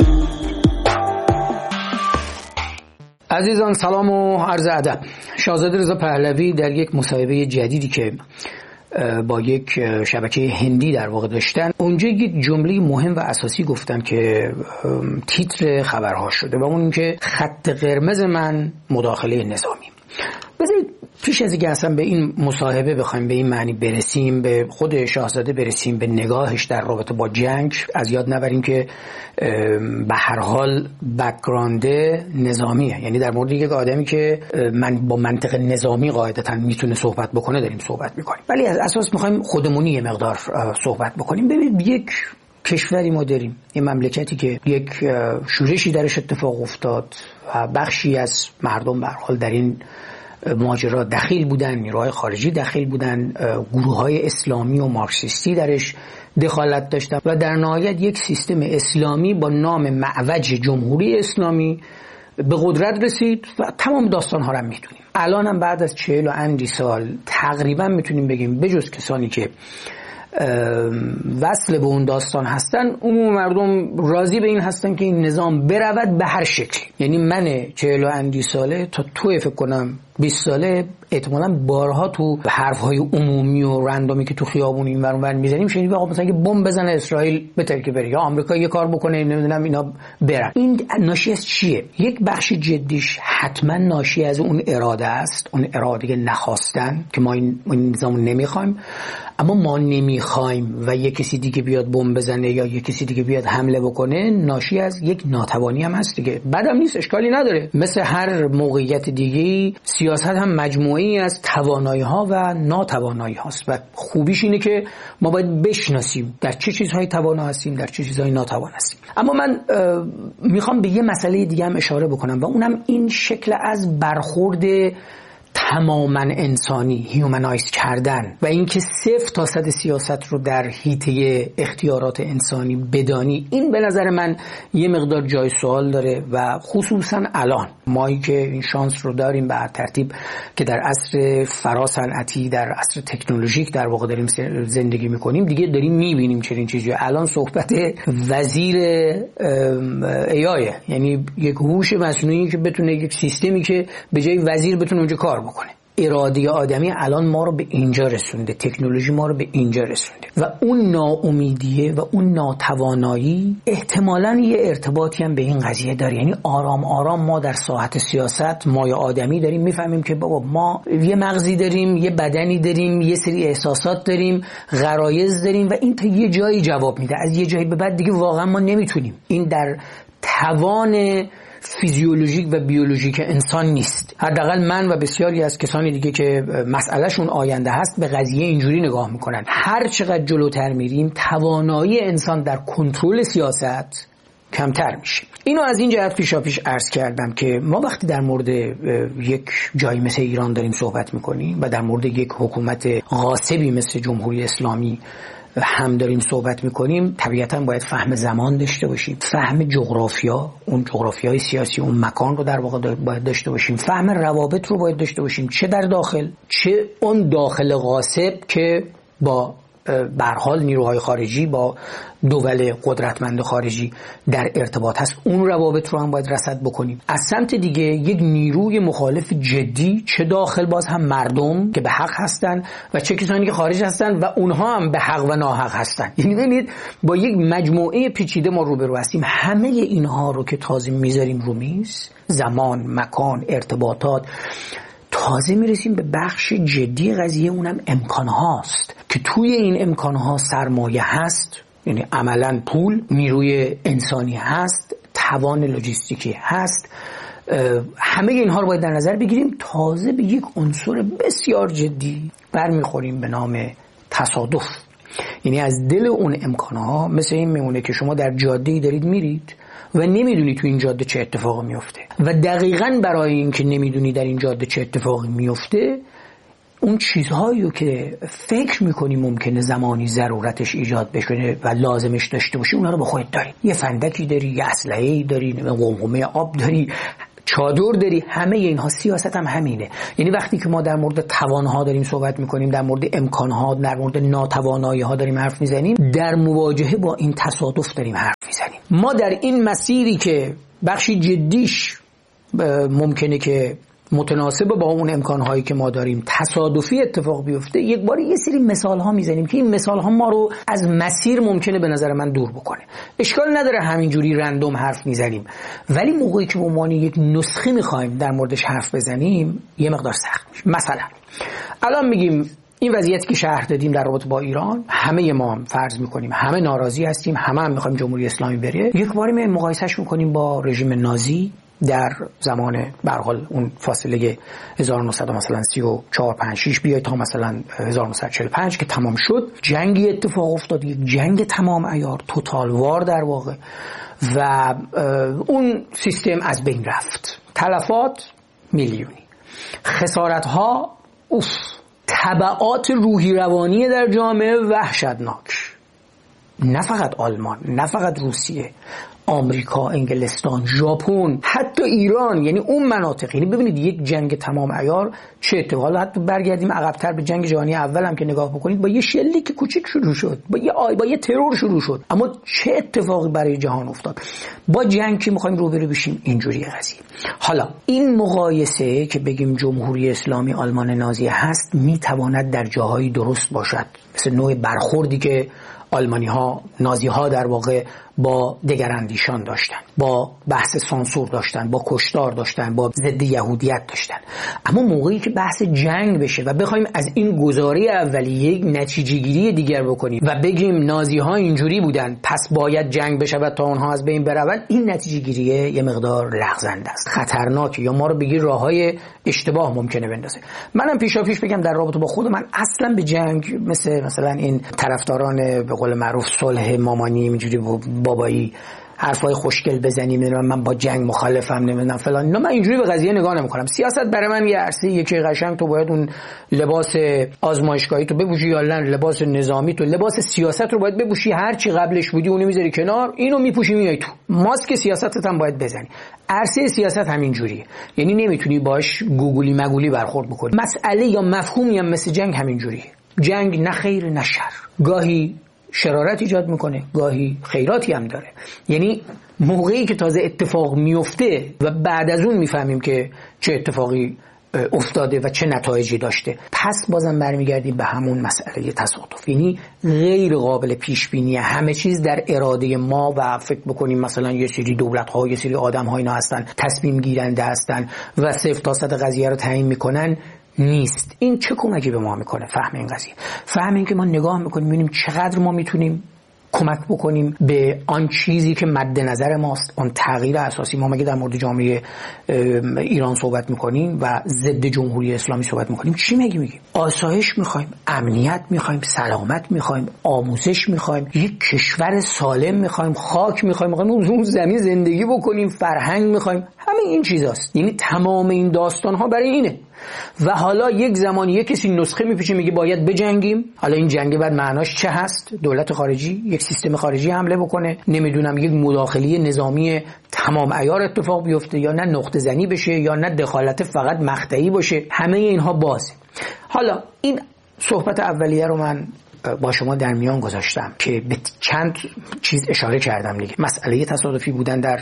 عزیزان سلام و عرض ادب. شاهزاده رضا پهلوی در یک مصاحبه جدیدی که با یک شبکه هندی در واقع داشتن، اونجا یک جمله مهم و اساسی گفتن که تیتر خبرها شده و اون اینکه خط قرمز من مداخله نظامی. بذارید پیش از اینکه اصلا به این مصاحبه بخوایم به این معنی برسیم، به خود شاهزاده برسیم، به نگاهش در رابطه با جنگ، از یاد نبریم که به هر حال بک‌گراند نظامیه. یعنی در مورد یک آدمی که من با منطق نظامی قاعدتاً میتونه صحبت بکنه داریم صحبت میکنیم، ولی از اساس میخوایم خودمونی یه مقدار صحبت بکنیم. ببینید یک کشوری ما داریم، یه مملکتی که یک شورشی درش اتفاق افتاد و بخشی از مردم به هر حال در این ماجرا دخیل بودن، نیروهای خارجی دخیل بودن، گروه‌های اسلامی و مارکسیستی درش دخالت داشتن و در نهایت یک سیستم اسلامی با نام معوج جمهوری اسلامی به قدرت رسید و تمام داستان‌ها رو می‌دونیم. الان هم بعد از چهل و اندی سال تقریبا میتونیم بگیم بجز کسانی که وصل به اون داستان هستن، عموم مردم راضی به این هستن که این نظام برود به هر شکل. یعنی من چهل و اندی ساله تا تو فکر کنم بیست ساله احتمالاً بارها تو حرف‌های عمومی و رندومی که تو خیابون این ور اون ور می‌زنیم شنیدیم آقا مثلا که بمب بزنه اسرائیل بهتره که بره، یا آمریکا یه کار بکنه نمیدونم اینا برن. این ناشی از چیه؟ یک بخش جدیش حتما ناشی از اون اراده است، اون اراده نخواستن که ما این, این نظام نمی‌خوایم، اما ما نمی‌خوایم و یک کسی دیگه بیاد بمب بزنه یا یک کسی دیگه بیاد حمله بکنه، ناشی از یک ناتوانی هم هست دیگه. بعدم نیست، اشکالی نداره. مثل هر موقعیت دیگه‌ای سیاست هم مجموعه‌ای از توانایی‌ها و ناتوانایی هاست و خوبیش اینه که ما باید بشناسیم در چه چیزهایی توانا هستیم، در چه چیزهایی ناتوان هستیم. اما من میخوام به یه مسئله دیگه هم اشاره بکنم و اونم این شکل از برخورد تماما انسانی، هیومنایز کردن و اینکه صفر تا صد سیاست رو در حیطه اختیارات انسانی بدانی. این به نظر من یه مقدار جای سوال داره و خصوصا الان مایی که این شانس رو داریم به هر ترتیب که در عصر فراصنعتی، در عصر تکنولوژیک در واقع داریم زندگی میکنیم، دیگه داریم میبینیم چنین چیزی. الان صحبت وزیر ای آی، یعنی یک هوش مصنوعی که بتونه، یک سیستمی که به جای وزیر بتونه اونجا کار بکنه. اراده آدمی الان ما رو به اینجا رسونده، تکنولوژی ما رو به اینجا رسونده و اون ناامیدیه و اون ناتوانایی احتمالاً یه ارتباطی هم به این قضیه داره. یعنی آرام آرام ما در ساحت سیاست، ما یا آدمی داریم میفهمیم که بابا ما یه مغزی داریم، یه بدنی داریم، یه سری احساسات داریم، غرایز داریم و این تا یه جایی جواب میده. از یه جایی به بعد دیگه واقعا ما نمیتونیم. این در توان فیزیولوژیک و بیولوژیک انسان نیست. حداقل من و بسیاری از کسانی دیگه که مسئلهشون آینده هست به قضیه اینجوری نگاه میکنن. هر چقدر جلوتر میریم توانایی انسان در کنترل سیاست کمتر میشه. اینو از این جهت پیشا پیش عرض کردم که ما وقتی در مورد یک جایی مثل ایران داریم صحبت میکنیم و در مورد یک حکومت غاصبی مثل جمهوری اسلامی هم داریم صحبت میکنیم، طبیعتاً باید فهم زمان داشته باشیم، فهم جغرافیا، اون جغرافیای سیاسی اون مکان رو در واقع باید داشته باشیم، فهم روابط رو باید داشته باشیم، چه در داخل چه اون داخل غاصب که با به هر حال نیروهای خارجی، با دول قدرتمند خارجی در ارتباط هست. اون روابط رو هم باید رصد بکنیم. از سمت دیگه یک نیروی مخالف جدی، چه داخل باز هم مردم که به حق هستن و چه کسانی که خارج هستن و اونها هم به حق و ناحق هستن. یعنی ببینید با یک مجموعه پیچیده ما روبرو هستیم. همه اینها رو که تازه میذاریم رو میز، زمان، مکان، ارتباطات، تازه میرسیم به بخش جدی قضیه، اونم امکان هاست که توی این امکان ها سرمایه هست، یعنی عملاً پول، نیروی انسانی هست، توان لوجستیکی هست. همه اینها رو باید در نظر بگیریم. تازه به یک عنصر بسیار جدی برمیخوریم به نام تصادف. یعنی از دل اون امکان ها مثل این میمونه که شما در جاده‌ای دارید میرید و نمیدونی تو این جاده چه اتفاقی میفته و دقیقاً برای اینکه نمیدونی در این جاده چه اتفاقی میفته، اون چیزهایی رو که فکر میکنی ممکنه زمانی ضرورتش ایجاد بشه و لازمش داشته باشی، اونا رو به خودت داری. یه فندکی داری، یه اسلحه‌ای داری، قمقمه آب داری، چادر داری، همه اینها. سیاست هم همینه. یعنی وقتی که ما در مورد توانها داریم صحبت میکنیم، در مورد امکانها، در مورد ناتوانایی ها داریم حرف میزنیم، در مواجهه با این تصادف داریم حرف میزنیم. ما در این مسیری که بخشی جدیش ممکنه که متناسب با اون امکانهایی که ما داریم تصادفی اتفاق بیفته، یک بار یه سری مثال ها میزنیم که این مثال ها ما رو از مسیر ممکنه به نظر من دور بکنه. اشکال نداره همینجوری رندوم حرف میزنیم، ولی موقعی که به عنوان یک نسخه میخوایم در موردش حرف بزنیم یه مقدار سخت میشه. مثلا الان میگیم این وضعیتی که شرح دادیم در رابطه با ایران، همه ما هم فرض میکنیم همه ناراضی هستیم، همه هم میخوایم جمهوری اسلامی بره. یک باری می مقایسهش میکنیم با رژیم نازی در زمان به هر حال اون فاصله هزار و نهصد مثلا سی و چهار پنج شش بیای تا مثلا هزار و نهصد و چهل و پنج که تمام شد، جنگی اتفاق افتاد، یک جنگ تمام عیار، توتال وار در واقع، و اون سیستم از بین رفت. تلفات میلیونی، خسارت ها اوف، تبعات روحی روانی در جامعه وحشتناک. نه فقط آلمان، نه فقط روسیه، آمریکا، انگلستان، ژاپن، حتی ایران، یعنی اون مناطق. یعنی ببینید یک جنگ تمام عیار چه اتفاقی. حتی برگردیم عقب‌تر به جنگ جهانی اول هم که نگاه بکنید، با یه شلیک کوچیک شروع شد، با یه آی با یه ترور شروع شد، اما چه اتفاقی برای جهان افتاد. با جنگ که می‌خوایم روبرو بشیم اینجوری قضیه. حالا این مقایسه که بگیم جمهوری اسلامی آلمان نازی هست میتواند در جاهایی درست باشد، مثل نوع برخوردی که آلمانی ها، نازی ها در واقع با دگراندیشان داشتن، با بحث سانسور داشتن، با کشتار داشتن، با ضد یهودیت داشتن. اما موقعی که بحث جنگ بشه و بخوایم از این گزاره اولیه نتیجه گیری دیگر بکنیم و بگیم نازی ها اینجوری بودن پس باید جنگ بشه و تا اونها از بین بروند، این نتیجه گیریه یه مقدار لغزنده است، خطرناکه، یا ما رو بگیر راههای اشتباه ممکنه بندازه. منم پیشا پیش بگم در رابطه با خود من اصلا به جنگ مثل مثلا این طرفداران به قول معروف صلح مامانی اینجوری بابایی حرفای خوشگل بزنیم، من با جنگ مخالفم، نمیدونم فلان، نه، من اینجوری به قضیه نگاه نمی‌کنم. سیاست برای من یه عرصه یکی قشنگ، تو باید اون لباس آزمایشگاهی تو بپوشی یا نه لباس نظامی، تو لباس سیاست رو باید بپوشی، هر چی قبلش بودی اونو میذاری کنار، اینو میپوشی میای تو، ماسک سیاستت هم باید بزنی. عرصه سیاست همین جوریه، یعنی نمیتونی باش گوگلی مگولی برخورد بکنی. مسئله یا مفهومی هم مثل جنگ همین جوریه. جنگ نه خیر نه شر، گاهی شرارت ایجاد میکنه، گاهی خیراتی هم داره. یعنی موقعی که تازه اتفاق میفته و بعد از اون میفهمیم که چه اتفاقی افتاده و چه نتایجی داشته، پس بازم برمیگردیم به همون مسئله تصادف. یعنی غیر قابل پیش بینیه، همه چیز در اراده ما و فکر بکنیم مثلا یه سری دولت ها، یه سری آدم ها اینا هستن تصمیم گیرنده هستن و صفر تا صد قضیه رو تعیین میکنن، نیست. این چه کمکی به ما میکنه؟ فهم این قضیه، فهم این که ما نگاه میکنیم ببینیم چقدر ما میتونیم کمک بکنیم به آن چیزی که مد نظر ماست، آن تغییر اساسی. ما مگه در مورد جامعه ایران صحبت میکنیم و ضد جمهوری اسلامی صحبت میکنیم، چی میگیم؟ میگیم آسایش میخوایم، امنیت میخوایم، سلامت میخوایم، آموزش میخوایم، یک کشور سالم میخوایم، خاک میخوایم، میخوایم اون زمین زندگی بکنیم، فرهنگ میخوایم، همه این چیزاست. یعنی تمام این داستان ها برای اینه. و حالا یک زمانی یک کسی نسخه میپیچه میگه باید بجنگیم. حالا این جنگ بعد معناش چه هست؟ دولت خارجی، یک سیستم خارجی حمله بکنه، نمیدونم یک مداخله نظامی تمام عیار اتفاق بیفته، یا نه نقطه زنی بشه، یا نه دخالت فقط مقطعی باشه. همه اینها بازه. حالا این صحبت اولیه رو من با شما در میان گذاشتم که به چند چیز اشاره کردم دیگه. مسئله تصادفی بودن در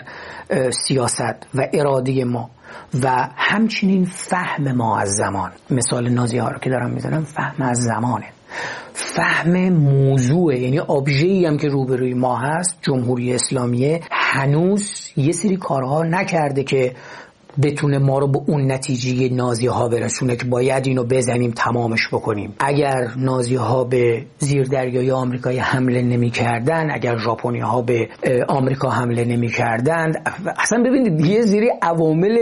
سیاست و اراده ما و همچنین فهم ما از زمان. مثال نازی ها رو که دارم میزنم فهم از زمانه، فهم موضوع، یعنی آبژه‌ای هم که روبروی ما هست، جمهوری اسلامی هنوز یه سری کارها نکرده که بتونه ما رو به اون نتیجه نازی ها برسونه که باید اینو بزنیم تمامش بکنیم. اگر نازی ها به زیردریایی آمریکایی حمله نمی کردن، اگر ژاپنی ها به آمریکا حمله نمی کردن، اصلا ببینید یه سری عوامل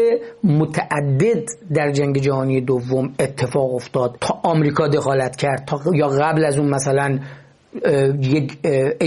متعدد در جنگ جهانی دوم اتفاق افتاد تا آمریکا دخالت کرد، تا یا قبل از اون مثلا یک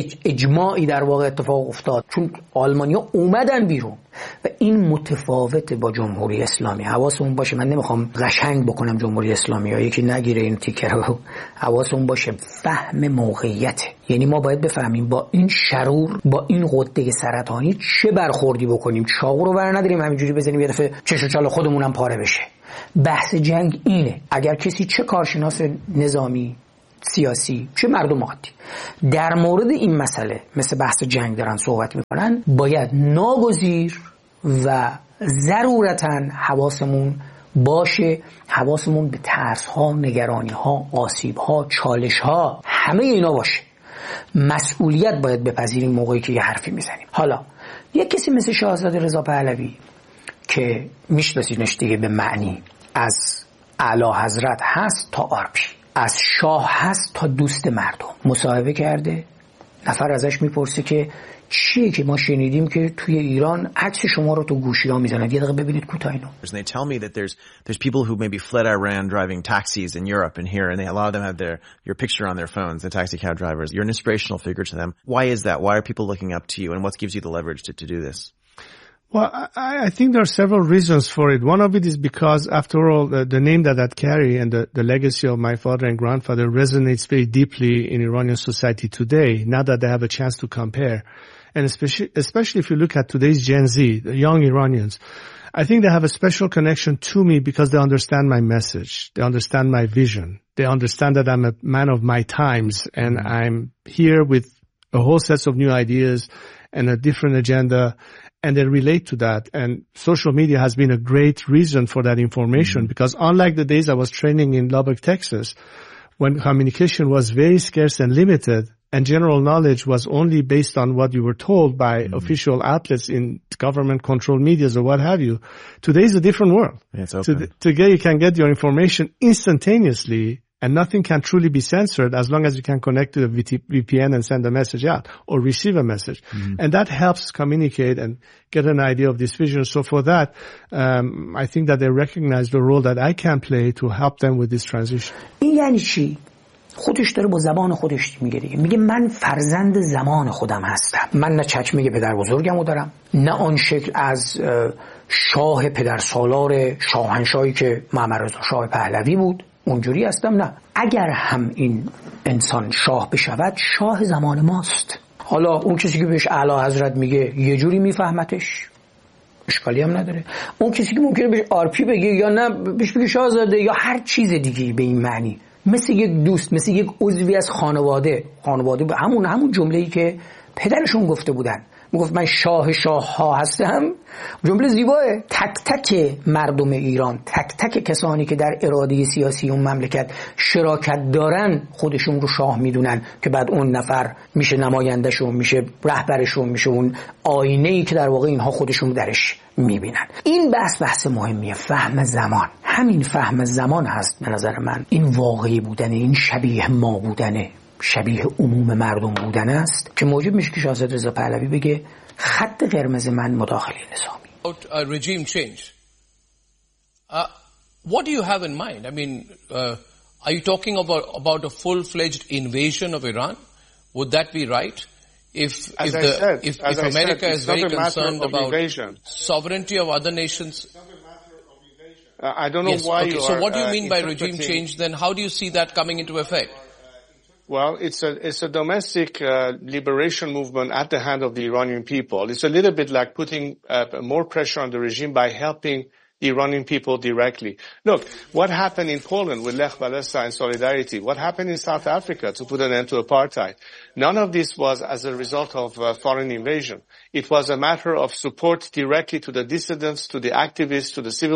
اجماعی در واقع اتفاق افتاد، چون آلمانیا اومدن بیرون و این متفاوت با جمهوری اسلامی. حواسمون باشه، من نمیخوام قشنگ بکنم جمهوری اسلامی یا یکی نگیره این تیکه رو، حواسمون باشه فهم موقعیت. یعنی ما باید بفهمیم با این شرور، با این غده سرطانی چه برخوردی بکنیم. چاقو رو بر نداریم همینجوری بزنیم یه دفعه چش و چال خودمونم پاره بشه. بحث جنگ اینه، اگر کسی چه کارشناس نظامی، سیاسی، چه مردم عادی در مورد این مسئله مثل بحث جنگ دارن صحبت میکنن، باید ناگزیر و ضرورتاً حواسمون باشه، حواسمون به ترس ها، نگرانی ها، آسیب ها، چالش ها، همه اینا باشه. مسئولیت باید بپذیریم موقعی که یه حرفی میزنیم. حالا یک کسی مثل شاهزاده رضا پهلوی که میشناسینش دیگه به معنی، از اعلی حضرت هست تا آرپی، از شاه هست تا دوست مردم، مصاحبه کرده. نفر ازش میپرسه که چیه که ما شنیدیم که توی ایران عکس شما رو تو گوشی‌ها میزنن. یه دقیقه ببینید کوتاه اینو. They tell me that there's there's people who maybe fled Iran driving taxis in Europe and here, and they, a lot of them have their your picture on their phones, the taxi cab drivers. You're an inspirational figure to them. Why is that? Why are people looking up to you, and what gives you the leverage to, to do this? Well, I, I think there are several reasons for it. One of it is because, after all, the, the name that I carry and the, the legacy of my father and grandfather resonates very deeply in Iranian society today, now that they have a chance to compare. And especially, especially if you look at today's Gen Z, the young Iranians, I think they have a special connection to me because they understand my message. They understand my vision. They understand that I'm a man of my times and I'm here with a whole set of new ideas and a different agenda. And they relate to that. And social media has been a great reason for that information, mm-hmm. because unlike the days I was training in Lubbock, Texas, when communication was very scarce and limited, and general knowledge was only based on what you were told by mm-hmm. official outlets in government-controlled medias or what have you, today is a different world. Yeah, it's open. Today you can get your information instantaneously, and nothing can truly be censored as long as you can connect to the V P N and send a message out or receive a message. Mm-hmm. And that helps communicate and get an idea of this vision. So for that, um, I think that they recognize the role that I can play to help them with this transition. این یعنی چی؟ خودش داره با زبان خودش میگه دیگه. میگه من فرزند زمان خودم هستم. من نه چکمه پدر بزرگمو دارم، نه آن شکل از شاه پدر سالار شاهنشاهی که محمد رضا شاه پهلوی بود اونجوری هستم. نه، اگر هم این انسان شاه بشود، شاه زمان ماست. حالا اون کسی که بهش اعلی حضرت میگه یه جوری میفهمتش، اشکالی هم نداره. اون کسی که ممکنه بهش آرپی بگه یا نه بهش بگه شاهزاده یا هر چیز دیگه به این معنی، مثل یک دوست، مثل یک عضوی از خانواده. خانواده به همون همون جمله‌ای که پدرشون گفته بودن، میگفت من شاه شاه ها هستم. جمله زیباه. تک تک مردم ایران، تک تک کسانی که در اراده سیاسی اون مملکت شراکت دارن خودشون رو شاه میدونن که بعد اون نفر میشه نمایندهشون، میشه رهبرشون، میشه اون آینه‌ای که در واقع اینها خودشون رو درش میبینن. این بحث بحث مهمیه، فهم زمان. همین فهم زمان هست به نظر من این واقعی بودن، این شبیه ما بودنه، شبیه عموم مردم بودن است که موجب میشه که شاهزاده رضا پهلوی بگه خط قرمز من مداخله نظامی. About a regime change. Uh, what do you have in mind? I mean, uh, are you talking about about a full-fledged invasion of Iran? Would that be right? If as if I the said, if, if America said, is very concerned about invasion. sovereignty of other nations. Uh, I don't know yes, why okay. you so are. what do you uh, mean by regime change? Then how do you see that coming into effect? Well, it's a it's a domestic uh, liberation movement at the hand of the Iranian people. It's a little bit like putting uh, more pressure on the regime by helping the Iranian people directly. Look, what happened in Poland with Lech Walesa and Solidarity? What happened in South Africa to put an end to apartheid? None of this was as a result of uh, foreign invasion. It was a matter of support directly to the dissidents, to the activists, to the civil